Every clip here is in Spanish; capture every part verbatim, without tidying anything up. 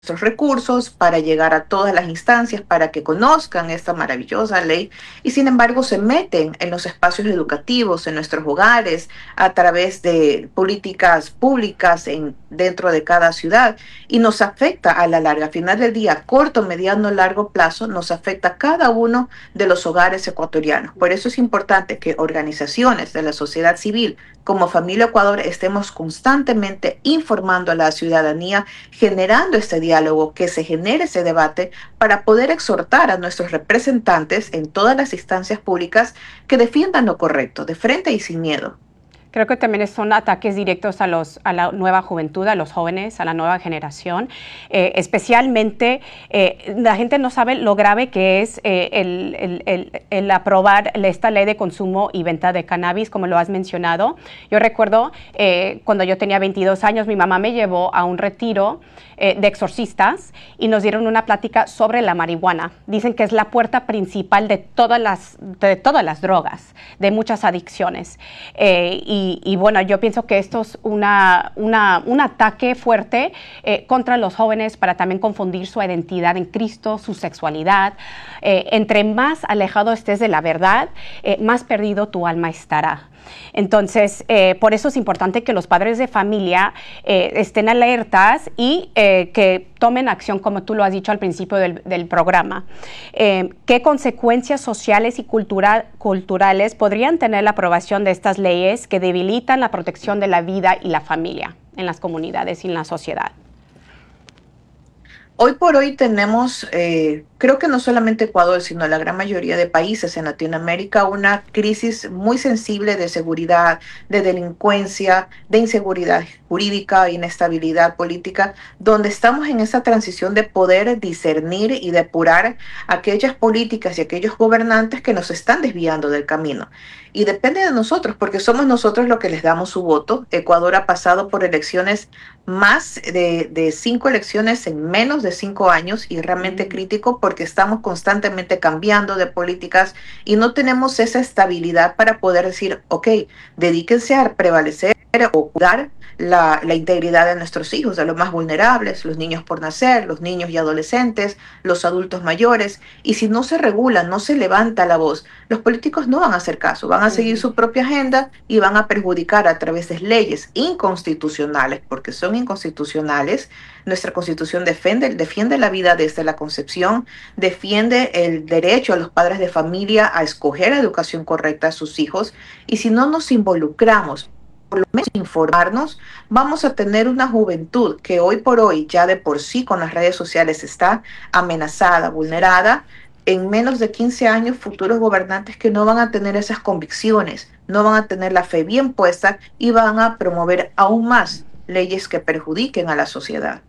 nuestros recursos para llegar a todas las instancias, para que conozcan esta maravillosa ley y sin embargo se meten en los espacios educativos, en nuestros hogares, a través de políticas públicas en, dentro de cada ciudad y nos afecta a la larga. Al final del día, corto, mediano, largo plazo, nos afecta a cada uno de los hogares ecuatorianos. Por eso es importante que organizaciones de la sociedad civil como Familia Ecuador estemos constantemente informando a la ciudadanía, generando este diálogo, que se genere ese debate para poder exhortar a nuestros representantes en todas las instancias públicas que defiendan lo correcto, de frente y sin miedo. Creo que también son ataques directos a, los, a la nueva juventud, a los jóvenes, a la nueva generación. Eh, especialmente, eh, la gente no sabe lo grave que es eh, el, el, el, el aprobar esta ley de consumo y venta de cannabis, como lo has mencionado. Yo recuerdo eh, cuando yo tenía veintidós años, mi mamá me llevó a un retiro eh, de exorcistas y nos dieron una plática sobre la marihuana. Dicen que es la puerta principal de todas las, de todas las drogas, de muchas adicciones. Eh, y Y, y bueno, yo pienso que esto es una, una, un ataque fuerte eh, contra los jóvenes para también confundir su identidad en Cristo, su sexualidad. Eh, entre más alejado estés de la verdad, eh, más perdido tu alma estará. Entonces, eh, por eso es importante que los padres de familia eh, estén alertas y eh, que tomen acción, como tú lo has dicho al principio del, del programa. Eh, ¿Qué consecuencias sociales y cultura, culturales podrían tener la aprobación de estas leyes que debilitan la protección de la vida y la familia en las comunidades y en la sociedad? Hoy por hoy tenemos, eh, creo que no solamente Ecuador, sino la gran mayoría de países en Latinoamérica, una crisis muy sensible de seguridad, de delincuencia, de inseguridad jurídica, inestabilidad política, donde estamos en esa transición de poder discernir y depurar aquellas políticas y aquellos gobernantes que nos están desviando del camino. Y depende de nosotros, porque somos nosotros los que les damos su voto. Ecuador ha pasado por elecciones, más de, de cinco elecciones en menos de cinco años y realmente crítico porque estamos constantemente cambiando de políticas y no tenemos esa estabilidad para poder decir, ok, dedíquense a prevalecer o cuidar la, la integridad de nuestros hijos, de los más vulnerables, los niños por nacer, los niños y adolescentes, los adultos mayores. Y si no se regula, no se levanta la voz, los políticos no van a hacer caso, van a seguir su propia agenda y van a perjudicar a través de leyes inconstitucionales, porque son inconstitucionales. Nuestra Constitución defiende, defiende la vida desde la concepción, defiende el derecho a los padres de familia a escoger la educación correcta a sus hijos, y si no nos involucramos, por lo menos informarnos, vamos a tener una juventud que hoy por hoy ya de por sí con las redes sociales está amenazada, vulnerada. En menos de quince años, futuros gobernantes que no van a tener esas convicciones, no van a tener la fe bien puesta y van a promover aún más leyes que perjudiquen a la sociedad.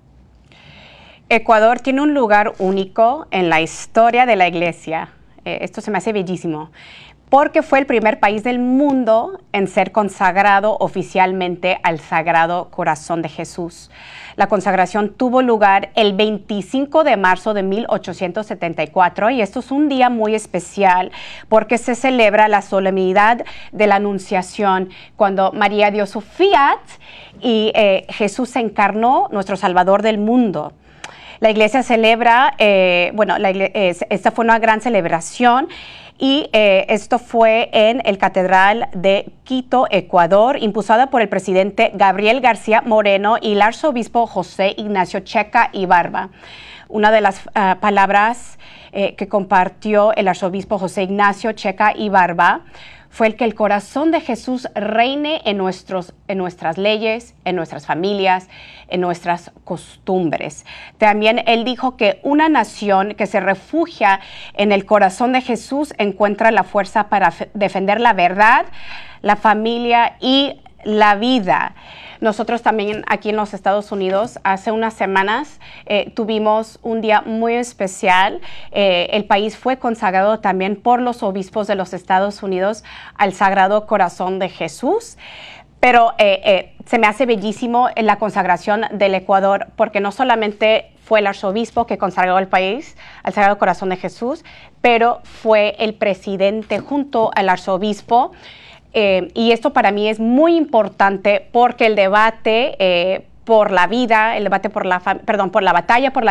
Ecuador tiene un lugar único en la historia de la Iglesia. Eh, esto se me hace bellísimo, porque fue el primer país del mundo en ser consagrado oficialmente al Sagrado Corazón de Jesús. La consagración tuvo lugar el veinticinco de marzo de mil ochocientos setenta y cuatro y esto es un día muy especial porque se celebra la solemnidad de la Anunciación, cuando María dio su fiat y eh, Jesús se encarnó, nuestro Salvador del mundo. La iglesia celebra, eh, bueno, la iglesia, eh, esta fue una gran celebración y eh, esto fue en el Catedral de Quito, Ecuador, impulsada por el presidente Gabriel García Moreno y el arzobispo José Ignacio Checa y Barba. Una de las uh, palabras eh, que compartió el arzobispo José Ignacio Checa y Barba fue el que el corazón de Jesús reine en, nuestros, en nuestras leyes, en nuestras familias, en nuestras costumbres. También él dijo que una nación que se refugia en el corazón de Jesús encuentra la fuerza para defender la verdad, la familia y la vida. Nosotros también aquí en los Estados Unidos hace unas semanas eh, tuvimos un día muy especial. Eh, el país fue consagrado también por los obispos de los Estados Unidos al Sagrado Corazón de Jesús. Pero eh, eh, se me hace bellísimo la consagración del Ecuador porque no solamente fue el arzobispo que consagró el país al Sagrado Corazón de Jesús, pero fue el presidente junto al arzobispo. Eh, y esto para mí es muy importante porque el debate eh, por la vida, el debate por la, perdón, por la batalla por la